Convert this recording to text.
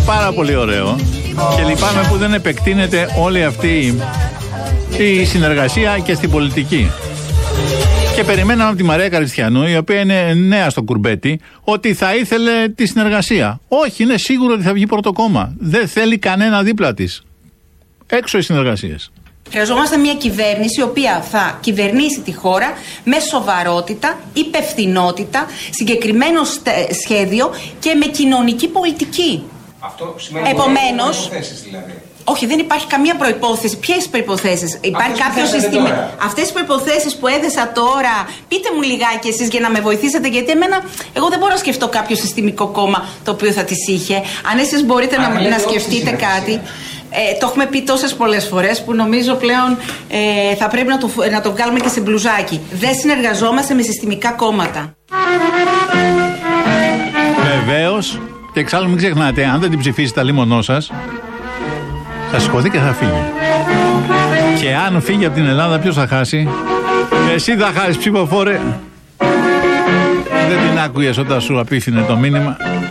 πάρα πολύ ωραίο και λυπάμαι που δεν επεκτείνεται όλη αυτή η συνεργασία και στην πολιτική. Και περιμέναμε από τη Μαρία Καριστιανού, η οποία είναι νέα στο κουρμπέτι, ότι θα ήθελε τη συνεργασία. Όχι, είναι σίγουρο ότι θα βγει πρώτο κόμμα. Δεν θέλει κανένα δίπλα της. Έξω οι συνεργασίες. Χρειαζόμαστε μια κυβέρνηση η οποία θα κυβερνήσει τη χώρα με σοβαρότητα, υπευθυνότητα, συγκεκριμένο σχέδιο και με κοινωνική πολιτική. Αυτό σημαίνει επομένως, δηλαδή. Όχι, δεν υπάρχει καμία προϋπόθεση. Ποιες προϋποθέσεις? Υπάρχει κάποιο σύστημα? Αυτές οι προϋποθέσεις που έδεσα τώρα, πείτε μου λιγάκι εσείς για να με βοηθήσετε, γιατί εγώ δεν μπορώ να σκεφτώ κάποιο συστημικό κόμμα το οποίο θα τις είχε. Αν εσείς μπορείτε να σκεφτείτε κάτι. Το έχουμε πει τόσες πολλές φορές που νομίζω πλέον θα πρέπει να το βγάλουμε και σε μπλουζάκι. Δεν συνεργαζόμαστε με συστημικά κόμματα. Βεβαίως. Και εξάλλου μην ξεχνάτε, αν δεν την ψηφίσετε αλίμονό σας, θα σηκωθεί και θα φύγει. Και αν φύγει από την Ελλάδα, ποιος θα χάσει? Εσύ θα χάσεις, ψηφοφόρε. Δεν την άκουγες όταν σου απίφθινε το μήνυμα.